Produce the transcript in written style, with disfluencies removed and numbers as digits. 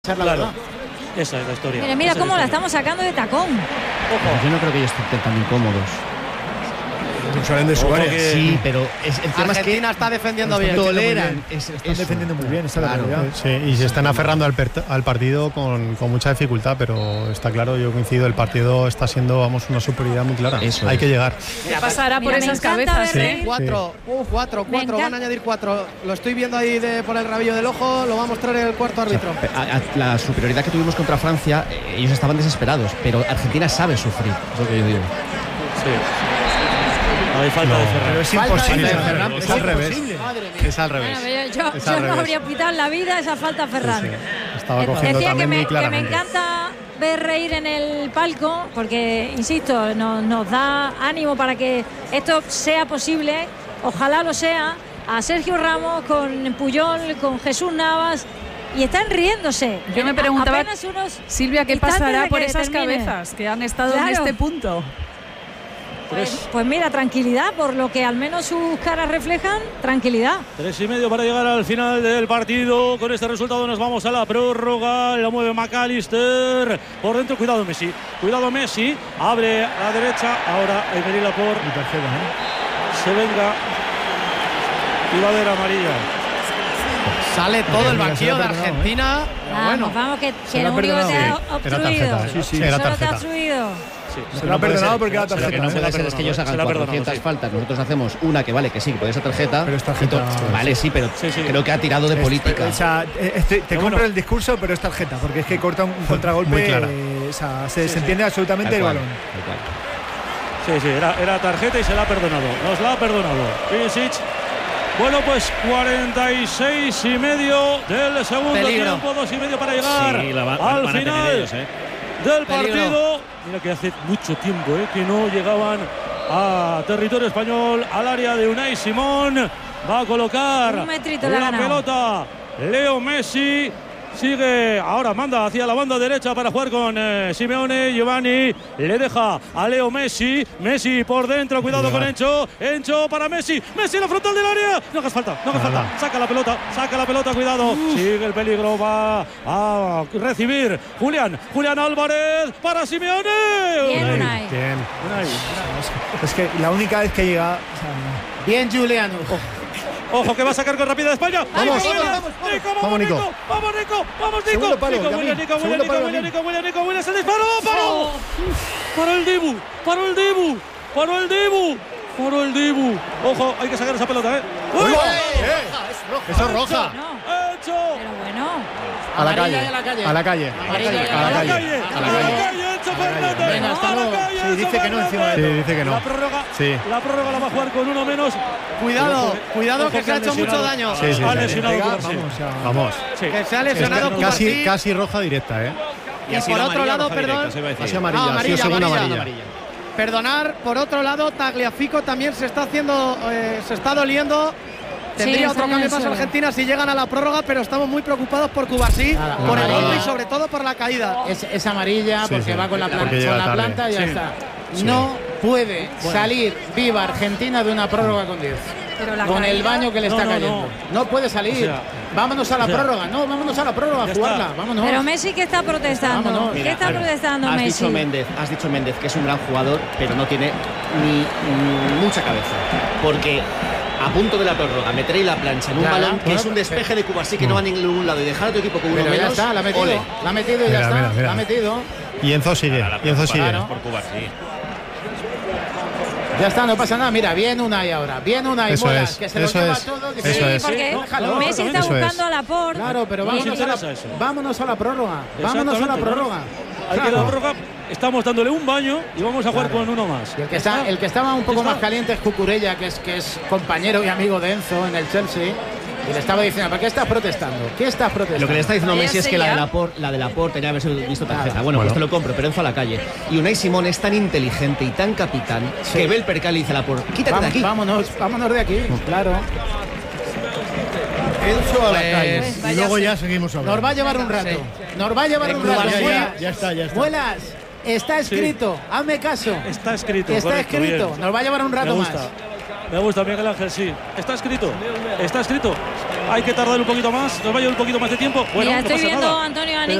Claro, esa es la historia. Mira cómo la estamos sacando de tacón. Yo no creo que ellos estén tan incómodos. Salen de su área. Sí, pero el tema Argentina es que está defendiendo bien. toleran. Están defendiendo muy bien, esa claro. Sí, y se están aferrando al partido con mucha dificultad, pero está claro, yo coincido, el partido está siendo, vamos, una superioridad muy clara. Eso hay que llegar. Ya pasará por esas cabezas, ¿eh? Cuatro, van a añadir 4. Lo estoy viendo ahí por el rabillo del ojo, lo va a mostrar el cuarto árbitro. La superioridad que tuvimos contra Francia, ellos estaban desesperados, pero Argentina sabe sufrir, es lo que yo digo. Sí. Hay falta de Ferran. Pero es imposible. Es al revés. Es al revés. Bueno, yo no habría pitado en la vida esa falta a Ferran. Sí. Estaba cogiendo Decía también muy que me claramente. encanta ver reír en el palco, porque, insisto, nos da ánimo para que esto sea posible. Ojalá lo sea. A Sergio Ramos, con Puyol, con Jesús Navas. Y están riéndose. Yo me preguntaba, Silvia, ¿qué pasará por esas cabezas que han estado en este punto? Pues mira, tranquilidad, por lo que al menos sus caras reflejan, tranquilidad. 3:30 para llegar al final del partido. Con este resultado nos vamos a la prórroga. La mueve McAllister. Por dentro, cuidado Messi. Cuidado Messi. Abre a la derecha. Ahora Aymeric Laporte. Se venga. Y va a haber amarilla. Sale todo el banquillo de Argentina. Vamos, que lo único que te ha obstruido. Era Solo te ha tarjeta. obstruido. Sí, Se lo ha perdonado porque era tarjeta. Lo que no puede ser es que ellos hagan 400 faltas. Nosotros hacemos una que vale, que sí, que puede ser tarjeta. Pero es tarjeta. Vale, sí, pero creo que ha tirado de política. O sea, te compro el discurso, pero es tarjeta, porque es que corta un contragolpe. Muy clara. O sea, se entiende absolutamente el balón. Sí, era tarjeta y se la ha perdonado. Nos la ha perdonado. Pisic. Bueno, pues 46,5 del segundo tiempo, 2,5 para llegar al final del partido. Mira que hace mucho tiempo que no llegaban a territorio español, al área de Unai Simón. Va a colocar la pelota Leo Messi. Sigue, ahora manda hacia la banda derecha para jugar con Simeone. Giovanni le deja a Leo Messi. Messi por dentro, cuidado con Encho. Encho para Messi. Messi en la frontal del área. No hagas falta. Saca la pelota, cuidado. Sigue el peligro, va a recibir Julián Álvarez para Simeone. Bien, Unai. Es que la única vez que llega. Bien, Julián. Ojo que va a sacar con rápida España. Vamos, Nico. Vamos, Nico. Segundo palo, Nico, Williams, el disparo. Para el Dibu. Ojo, hay que sacar esa pelota, ¡Uy! Eso es roja. Hecho. Pero bueno. A la calle. Venga, hasta luego. Sí, dice que no encima de todo. Sí, dice que no. La prórroga la va a jugar con uno menos. Cuidado que se ha hecho mucho daño. Ha lesionado Vamos. Que se ha lesionado casi roja directa, Y por otro lado, perdón. Casi amarilla. Perdonar, por otro lado, Tagliafico también se está doliendo. Tendría otro cambio más Argentina si llegan a la prórroga, pero estamos muy preocupados por Cubarsí, por el golpe y sobre todo por la caída. Es amarilla porque va con la planta y ya está. No puede salir viva Argentina de una prórroga con 10. Con el baño que le está cayendo. No puede salir. Vámonos a la prórroga. Vámonos a la prórroga a jugarla. Vámonos. Pero Messi, ¿qué está protestando? ¿Qué está protestando Messi? Has dicho Méndez que es un gran jugador, pero no tiene ni mucha cabeza. Porque a punto de la prórroga, meter ahí la plancha en un balón que es un despeje de Cubarsí que no va a ningún lado y dejar a tu equipo con uno menos. Ya está, la ha metido y ya está. La ha metido. Y Enzo sigue. Por Cubarsí. Ya está, no pasa nada. Mira, bien Unai ahora. Bien Unai. Eso mola, es. Que se lo lleva todo. Porque Messi está buscando a Laporte. Claro, pero vámonos a la prórroga. Vámonos a la prórroga. Hay que la prórroga. Estamos dándole un baño y vamos a jugar con uno más. Y el que estaba un poco más caliente es Cucurella, que es compañero y amigo de Enzo en el Chelsea. Y le estaba diciendo, ¿para qué estás protestando? Lo que le está diciendo Messi es que la de Laporte tenía que haber visto tarjeta. Bueno, pues te lo compro, pero Enzo a la calle. Y Unai Simón es tan inteligente y tan capitán que ve el percal y dice a Laporte, quítate de aquí. Vámonos de aquí, claro. Enzo a la calle. Y luego ya seguimos hablando. Nos va a llevar un rato. Ya está. Muelas. Está escrito, hazme caso. Está escrito. Nos va a llevar un rato más. Me gusta, Miguel Ángel, sí. Está escrito. hay que tardar un poquito más, nos va a llevar un poquito más de tiempo. Bueno, mira, no estoy pasa viendo, nada. Antonio, han